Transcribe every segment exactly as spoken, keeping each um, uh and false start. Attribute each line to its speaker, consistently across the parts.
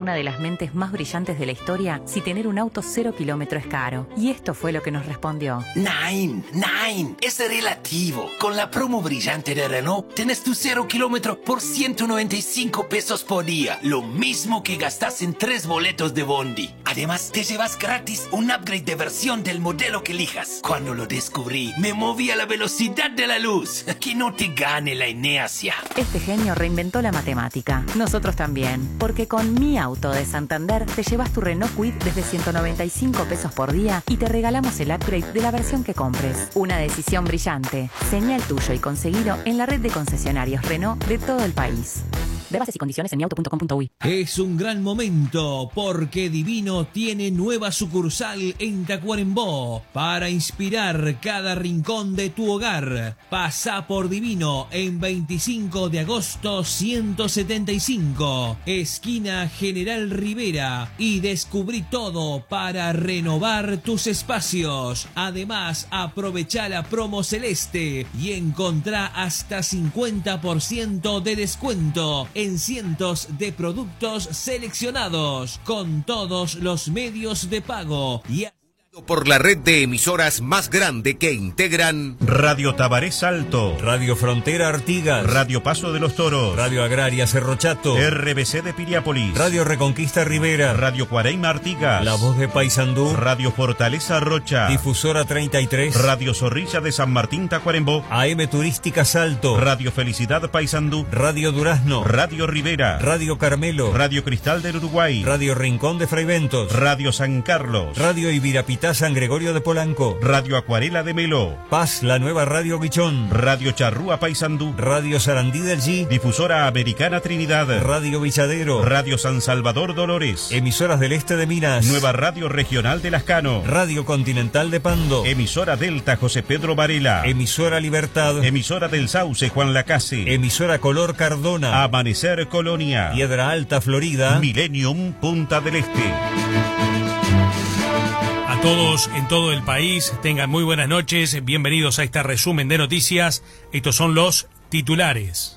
Speaker 1: una de las mentes más brillantes de la historia si tener un auto cero kilómetro es caro. Y esto fue lo que nos respondió.
Speaker 2: Nein, nein, es relativo. Con la promo brillante de Renault, tenés tu cero kilómetro por ciento noventa y cinco pesos por día. Lo mismo que gastas en tres boletos de bondi. Además, te llevas gratis un upgrade de versión del modelo que elijas. Cuando lo descubrí, me moví a la velocidad de la luz. Que no te gane la inercia.
Speaker 1: Este genio reinventó la matemática. Nosotros también. Porque con Mi Auto de Santander te llevas tu Renault Kwid desde ciento noventa y cinco pesos por día y te regalamos el upgrade de la versión que compres. Una decisión brillante. Señala el tuyo y conseguilo en la red de concesionarios Renault de todo el país. De bases y condiciones en mi auto punto com punto uy.
Speaker 3: Es un gran momento porque Divino tiene nueva sucursal en Tacuarembó para inspirar cada rincón de tu hogar. Pasa por Divino en veinticinco de agosto ciento setenta y cinco, esquina General Rivera, y descubrí todo para renovar tus espacios. Además, aprovecha la promo celeste y encontrá hasta cincuenta por ciento de descuento en cientos de productos seleccionados, con todos los medios de pago y
Speaker 4: por la red de emisoras más grande que integran
Speaker 5: Radio Tabaré Salto,
Speaker 6: Radio Frontera Artigas,
Speaker 5: Radio Paso de los Toros,
Speaker 6: Radio Agraria Cerro Chato,
Speaker 5: R B C de Piriápolis,
Speaker 6: Radio Reconquista Rivera,
Speaker 5: Radio Cuareima Artigas,
Speaker 6: La Voz de Paysandú,
Speaker 5: Radio Fortaleza Rocha,
Speaker 6: Difusora treinta y tres,
Speaker 5: Radio Zorrilla de San Martín Tacuarembó,
Speaker 6: A M Turística Salto,
Speaker 5: Radio Felicidad Paysandú,
Speaker 6: Radio Durazno,
Speaker 5: Radio Rivera,
Speaker 6: Radio Carmelo,
Speaker 5: Radio Cristal del Uruguay,
Speaker 6: Radio Rincón de Fraiventos,
Speaker 5: Radio San Carlos,
Speaker 6: Radio Ibirapitá San Gregorio de Polanco,
Speaker 5: Radio Acuarela de Melo,
Speaker 6: Paz, la nueva Radio Guichón,
Speaker 5: Radio Charrúa Paysandú,
Speaker 6: Radio Sarandí del G,
Speaker 5: Difusora Americana Trinidad,
Speaker 6: Radio Villadero,
Speaker 5: Radio San Salvador Dolores,
Speaker 6: emisoras del este de Minas,
Speaker 5: Nueva Radio Regional de Lascano,
Speaker 6: Radio Continental de Pando,
Speaker 5: emisora Delta José Pedro Varela,
Speaker 6: emisora Libertad,
Speaker 5: emisora del Sauce Juan Lacase,
Speaker 6: emisora Color Cardona,
Speaker 5: Amanecer Colonia,
Speaker 6: Piedra Alta Florida,
Speaker 5: Millennium Punta del Este.
Speaker 7: A todos en todo el país, tengan muy buenas noches, bienvenidos a este resumen de noticias. Estos son los titulares.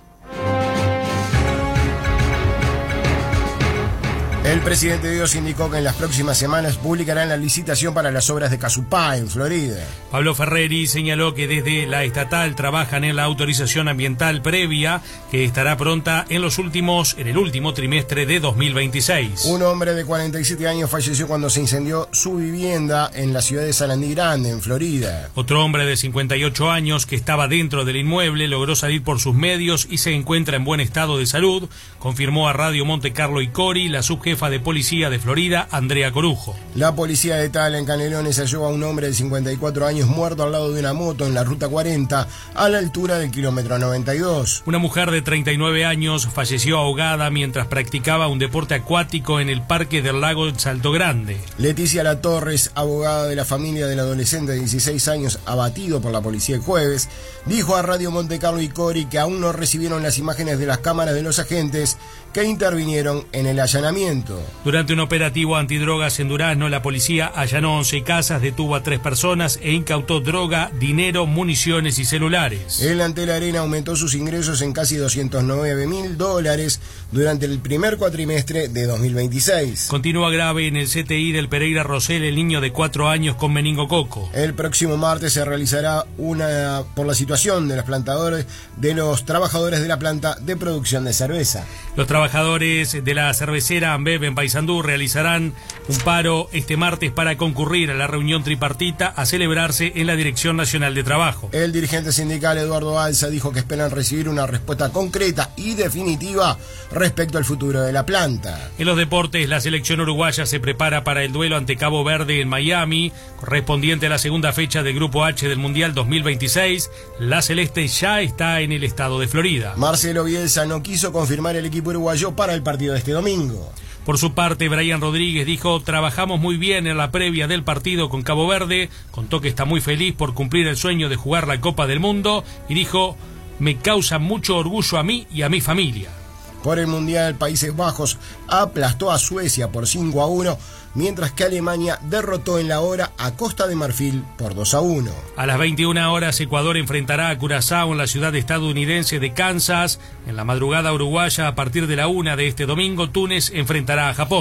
Speaker 8: El presidente Dios indicó que en las próximas semanas publicarán la licitación para las obras de Casupá, en Florida.
Speaker 7: Pablo Ferreri señaló que desde la estatal trabajan en la autorización ambiental previa, que estará pronta en los últimos, en el último trimestre de dos mil veintiséis.
Speaker 8: Un hombre de cuarenta y siete años falleció cuando se incendió su vivienda en la ciudad de Salandí Grande, en Florida.
Speaker 7: Otro hombre de cincuenta y ocho años que estaba dentro del inmueble logró salir por sus medios y se encuentra en buen estado de salud, confirmó a Radio Monte Carlo y Cori la subjefa de policía de Florida, Andrea Corujo.
Speaker 8: La policía de Tala, en Canelones, halló a un hombre de cincuenta y cuatro años muerto al lado de una moto en la ruta cuarenta, a la altura del kilómetro noventa y dos.
Speaker 7: Una mujer de treinta y nueve años falleció ahogada mientras practicaba un deporte acuático en el parque del lago Salto Grande.
Speaker 8: Leticia Latorres, abogada de la familia del adolescente de dieciséis años abatido por la policía el jueves, dijo a Radio Monte Carlo y Cori que aún no recibieron las imágenes de las cámaras de los agentes que intervinieron en el allanamiento.
Speaker 7: Durante un operativo antidrogas en Durazno, la policía allanó once casas, detuvo a tres personas e incautó droga, dinero, municiones y celulares.
Speaker 8: El Antel Arena aumentó sus ingresos en casi doscientos nueve mil dólares durante el primer cuatrimestre de dos mil veintiséis.
Speaker 7: Continúa grave en el C T I del Pereira Rosell el niño de cuatro años con meningococo.
Speaker 8: El próximo martes se realizará una por la situación de los plantadores de los trabajadores de la planta de producción de cerveza.
Speaker 7: Los trabajadores de la cervecera Ambev en Paysandú realizarán un paro este martes para concurrir a la reunión tripartita a celebrarse en la Dirección Nacional de Trabajo.
Speaker 8: El dirigente sindical Eduardo Alza dijo que esperan recibir una respuesta concreta y definitiva respecto al futuro de la planta.
Speaker 7: En los deportes, la selección uruguaya se prepara para el duelo ante Cabo Verde en Miami, correspondiente a la segunda fecha del Grupo H del Mundial dos mil veintiséis. La celeste ya está en el estado de Florida.
Speaker 8: Marcelo Bielsa no quiso confirmar el equipo uruguayo para el partido de este domingo.
Speaker 7: Por su parte, Brian Rodríguez dijo: trabajamos muy bien en la previa del partido con Cabo Verde, contó que está muy feliz por cumplir el sueño de jugar la Copa del Mundo y dijo: me causa mucho orgullo a mí y a mi familia.
Speaker 8: Por el Mundial, Países Bajos aplastó a Suecia por cinco a uno, mientras que Alemania derrotó en la hora a Costa de Marfil por dos a uno.
Speaker 7: A las veintiuna horas, Ecuador enfrentará a Curazao en la ciudad estadounidense de Kansas. En la madrugada uruguaya, a partir de la una de este domingo, Túnez enfrentará a Japón.